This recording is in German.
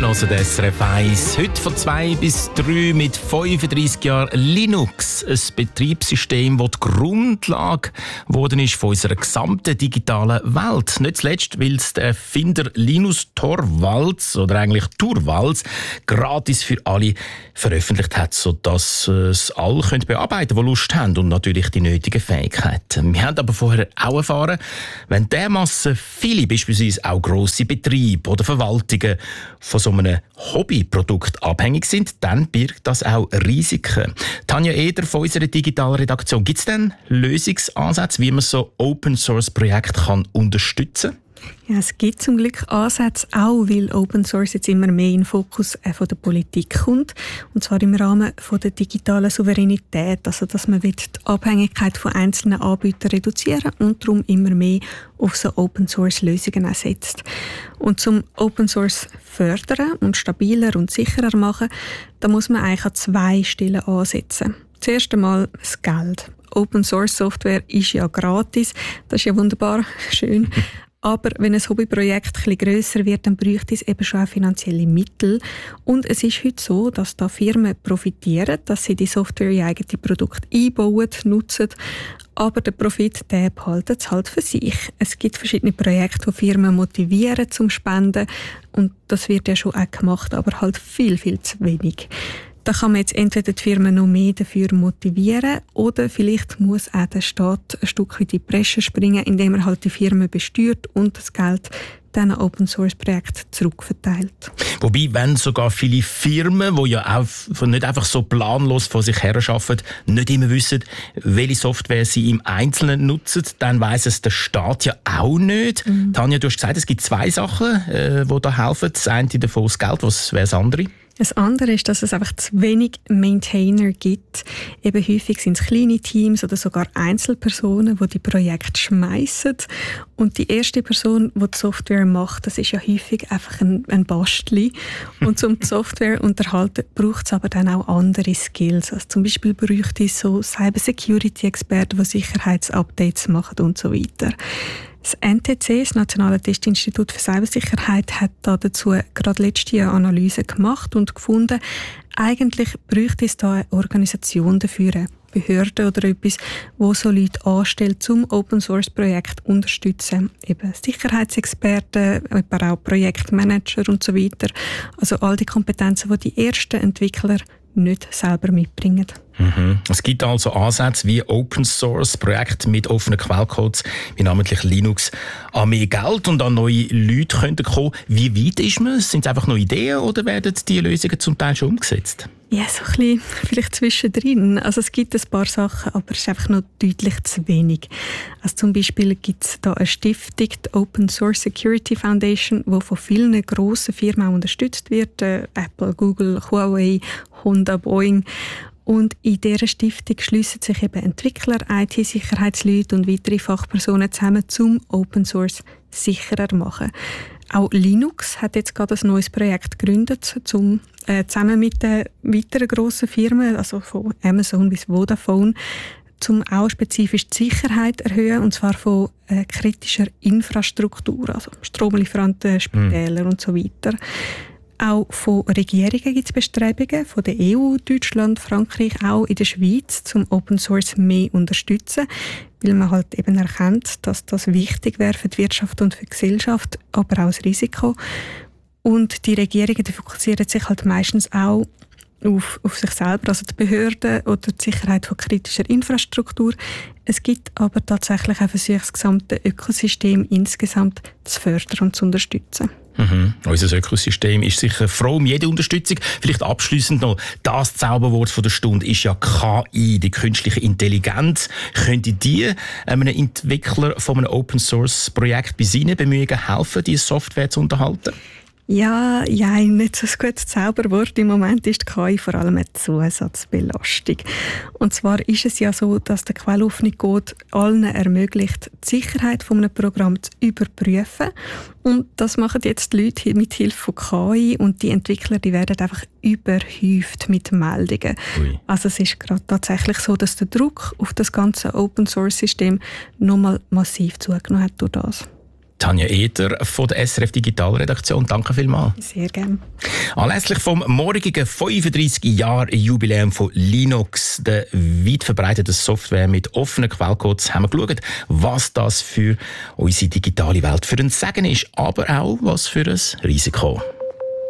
hören SRF 1. Heute von 2 bis 3 mit 35 Jahren Linux. Ein Betriebssystem, das die Grundlage geworden ist von unserer gesamten digitalen Welt. Nicht zuletzt, weil es der Erfinder Linus Torvalds, oder eigentlich Torvalds, gratis für alle veröffentlicht hat, sodass es alle bearbeiten können, die Lust haben und natürlich die nötigen Fähigkeiten. Wir haben aber vorher auch erfahren, wenn dermassen viele, beispielsweise auch grosse Betriebe oder Verwaltungen von so einem Hobbyprodukt abhängig sind, dann birgt das auch Risiken. Tanja Eder von unserer digitalen Redaktion. Gibt es denn Lösungsansätze, wie man so Open-Source-Projekte unterstützen kann? Ja, es gibt zum Glück Ansätze, auch weil Open Source jetzt immer mehr in den Fokus von der Politik kommt. Und zwar im Rahmen von der digitalen Souveränität. Also, dass man die Abhängigkeit von einzelnen Anbietern reduzieren und darum immer mehr auf so Open Source Lösungen setzt. Und zum Open Source fördern und stabiler und sicherer machen, da muss man eigentlich an 2 Stellen ansetzen. Zuerst einmal das Geld. Open Source Software ist ja gratis. Das ist ja wunderbar, schön. Aber wenn ein Hobbyprojekt ein bisschen grösser wird, dann bräuchte es eben schon auch finanzielle Mittel. Und es ist heute so, dass da Firmen profitieren, dass sie die Software in eigene Produkte einbauen, nutzen. Aber der Profit, den behalten sie halt für sich. Es gibt verschiedene Projekte, die Firmen motivieren zum Spenden. Und das wird ja schon auch gemacht, aber halt viel, viel zu wenig. Da kann man jetzt entweder die Firmen noch mehr dafür motivieren oder vielleicht muss auch der Staat ein Stück weit in die Bresche springen, indem er halt die Firmen besteuert und das Geld dann an Open-Source-Projekte zurückverteilt. Wobei, wenn sogar viele Firmen, die ja auch nicht einfach so planlos vor sich her arbeiten, nicht immer wissen, welche Software sie im Einzelnen nutzen, dann weiss es der Staat ja auch nicht. Tanja, du hast gesagt, es gibt 2 Sachen, die da helfen. Das eine davon das Geld, was wäre das andere? Das andere ist, dass es einfach zu wenig Maintainer gibt. Eben häufig sind es kleine Teams oder sogar Einzelpersonen, die Projekte schmeißen. Und die erste Person, die die Software macht, das ist ja häufig einfach ein Bastli. Und um die Software zu unterhalten, braucht es aber dann auch andere Skills. Also zum Beispiel bräuchte es so Cyber-Security-Experten, die Sicherheitsupdates machen und so weiter. Das NTC, das Nationale Testinstitut für Cybersicherheit, hat dazu gerade letztes Jahr eine Analyse gemacht und gefunden, eigentlich bräuchte es da eine Organisation dafür, eine Behörde oder etwas, wo so Leute anstellt, zum Open-Source-Projekt zu unterstützen. Eben Sicherheitsexperten, aber auch Projektmanager und so weiter. Also all die Kompetenzen, die die ersten Entwickler nicht selber mitbringen. Es gibt also Ansätze wie Open-Source-Projekte mit offenen Quellcodes, wie namentlich Linux, an mehr Geld und an neue Leute könnten kommen. Wie weit ist man? Sind es einfach nur Ideen oder werden die Lösungen zum Teil schon umgesetzt? Ja, so ein bisschen vielleicht zwischendrin. Also es gibt ein paar Sachen, aber es ist einfach noch deutlich zu wenig. Also zum Beispiel gibt es da eine Stiftung, die Open Source Security Foundation, die von vielen grossen Firmen auch unterstützt wird. Apple, Google, Huawei, Honda, Boeing. Und in dieser Stiftung schliessen sich eben Entwickler, IT-Sicherheitsleute und weitere Fachpersonen zusammen, um Open Source sicherer zu machen. Auch Linux hat jetzt gerade ein neues Projekt gegründet, zusammen mit den weiteren grossen Firmen, also von Amazon bis Vodafone, um auch spezifisch die Sicherheit zu erhöhen, und zwar von kritischer Infrastruktur, also Stromlieferanten, Spitäler und so weiter. Auch von Regierungen gibt es Bestrebungen, von der EU, Deutschland, Frankreich, auch in der Schweiz, zum Open Source mehr unterstützen, weil man halt eben erkennt, dass das wichtig wäre für die Wirtschaft und für die Gesellschaft, aber auch das Risiko. Und die Regierungen, die fokussieren sich halt meistens auch auf sich selber, also die Behörden oder die Sicherheit von kritischer Infrastruktur. Es gibt aber tatsächlich auch Versuche, das gesamte Ökosystem insgesamt zu fördern und zu unterstützen. Unser Ökosystem ist sicher froh um jede Unterstützung. Vielleicht abschliessend noch, das Zauberwort von der Stunde ist ja KI, die künstliche Intelligenz. Könnte die einem Entwickler von einem Open-Source-Projekt bei seinen Bemühungen helfen, diese Software zu unterhalten? Ja, nicht so ein gutes Zauberwort. Im Moment ist die KI vor allem eine Zusatzbelastung. Und zwar ist es ja so, dass der quelloffene Code allen ermöglicht, die Sicherheit von einem Programm zu überprüfen. Und das machen jetzt die Leute mit Hilfe von KI, und die Entwickler, die werden einfach überhäuft mit Meldungen. Also es ist gerade tatsächlich so, dass der Druck auf das ganze Open-Source-System nochmal massiv zugenommen hat durch das. Tanja Eder von der SRF Digitalredaktion. Danke vielmals. Sehr gerne. Anlässlich vom morgigen 35-Jahr-Jubiläum von Linux, der weit verbreiteten Software mit offenen Quellcodes, haben wir geschaut, was das für unsere digitale Welt für ein Segen ist, aber auch was für ein Risiko.